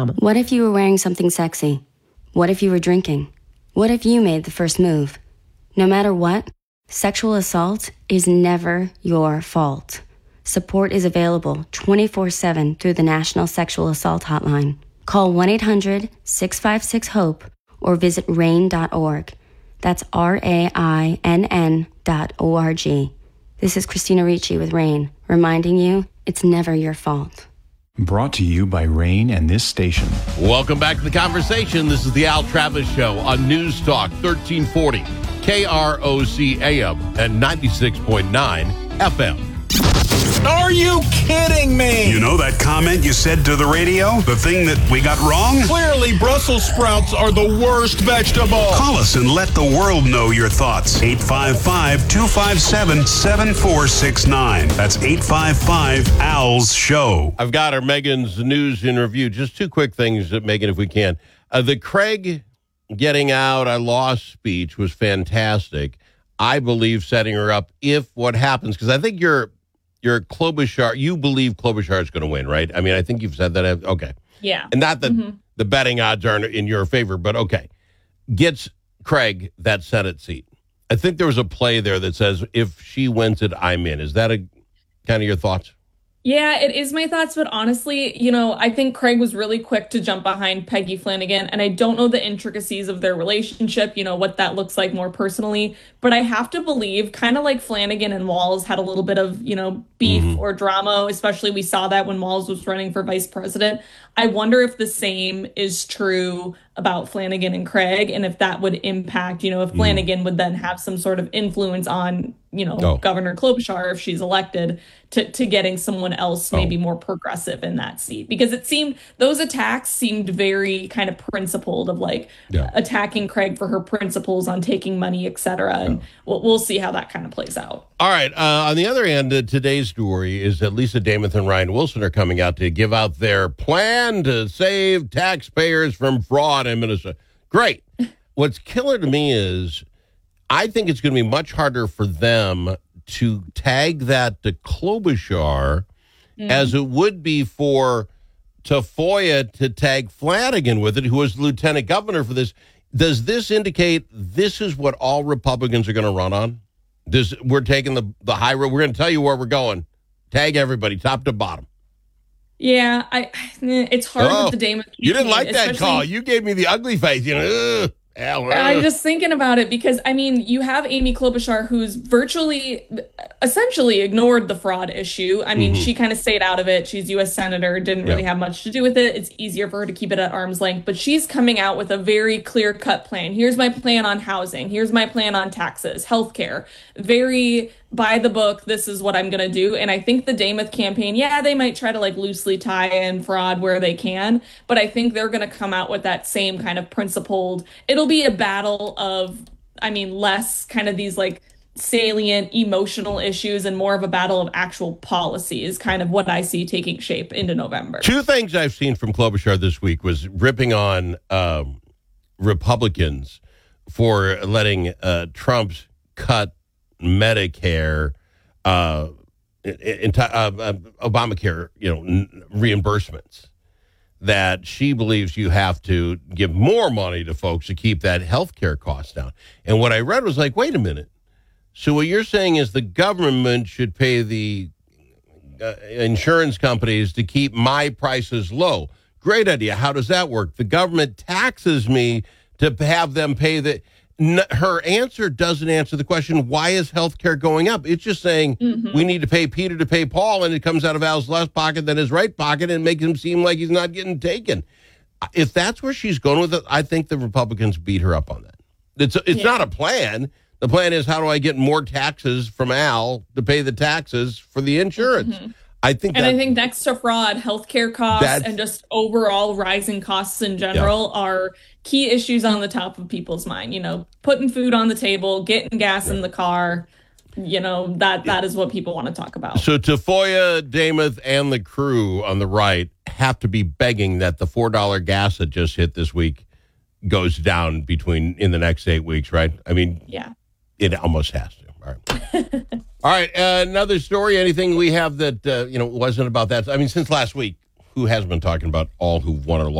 BlueNile.com. What if you were wearing something sexy? What if you were drinking? What if you made the first move? No matter what, sexual assault is never your fault. Support is available 24/7 through the National Sexual Assault Hotline. Call 1-800-656-HOPE or visit RAINN.org. That's RAINN.org. This is Christina Ricci with RAINN, reminding you it's never your fault. Brought to you by RAINN and this station. Welcome back to the conversation. This is the Al Travis Show on News Talk 1340, KROC AM and 96.9 FM. Are you kidding me? You know that comment you said to the radio? The thing that we got wrong? Clearly, Brussels sprouts are the worst vegetable. Call us and let the world know your thoughts. 855-257-7469. That's 855-AL's show. I've got our Megan's News in Review. Just two quick things, Megan, if we can. The Craig getting out, I lost speech was fantastic. I believe setting her up if what happens, because I think you're Klobuchar, you believe Klobuchar is going to win, right? I mean, I think you've said that. Okay. Yeah. And not that the betting odds aren't in your favor, but okay. Gets Craig that Senate seat. I think there was a play there that says, if she wins it, I'm in. Is that kind of your thoughts? Yeah, it is my thoughts, but honestly, I think Craig was really quick to jump behind Peggy Flanagan, and I don't know the intricacies of their relationship, what that looks like more personally, but I have to believe, kind of like Flanagan and Walz had a little bit of, beef or drama, especially we saw that when Walz was running for vice president. I wonder if the same is true about Flanagan and Craig, and if that would impact, if Flanagan would then have some sort of influence on, Governor Klobuchar, if she's elected, to getting someone else maybe more progressive in that seat. Because those attacks seemed very kind of principled of attacking Craig for her principles on taking money, et cetera. And we'll see how that kind of plays out. All right. On the other end, today's story is that Lisa Damoth and Ryan Wilson are coming out to give out their plan to save taxpayers from fraud in Minnesota. Great. What's killer to me is I think it's going to be much harder for them to tag that to Klobuchar as it would be for Tafoya to tag Flanagan with it, who was lieutenant governor for this. Does this indicate this is what all Republicans are going to run on? We're taking the high road. We're going to tell you where we're going. Tag everybody, top to bottom. Yeah, it's hard with the Damoth. You didn't like that call. You gave me the ugly face. I'm just thinking about it because, you have Amy Klobuchar, who's essentially ignored the fraud issue. She kind of stayed out of it. She's U.S. Senator, didn't really have much to do with it. It's easier for her to keep it at arm's length. But she's coming out with a very clear-cut plan. Here's my plan on housing. Here's my plan on taxes, healthcare. Very by the book, this is what I'm going to do. And I think the Damoth campaign, they might try to loosely tie in fraud where they can. But I think they're going to come out with that same kind of principled. It'll be a battle of, less kind of these salient emotional issues and more of a battle of actual policy is kind of what I see taking shape into November. Two things I've seen from Klobuchar this week was ripping on Republicans for letting Trump cut Medicare, Obamacare, reimbursements. That she believes you have to give more money to folks to keep that health care cost down. And what I read was wait a minute. So what you're saying is the government should pay the insurance companies to keep my prices low. Great idea. How does that work? The government taxes me to have them pay the... Her answer doesn't answer the question, why is health care going up? It's just saying we need to pay Peter to pay Paul, and it comes out of Al's left pocket than his right pocket and makes him seem like he's not getting taken. If that's where she's going with it, I think the Republicans beat her up on that. It's not a plan. The plan is, how do I get more taxes from Al to pay the taxes for the insurance? I think next to fraud, healthcare costs and just overall rising costs in general are key issues on the top of people's mind. Putting food on the table, getting gas in the car, that is what people want to talk about. So Tafoya, Damoth, and the crew on the right have to be begging that the $4 gas that just hit this week goes down in the next 8 weeks, right? It almost has to. All right. All right. Another story. Anything we have that, wasn't about that? Since last week, who has been talking about all who've won or lost?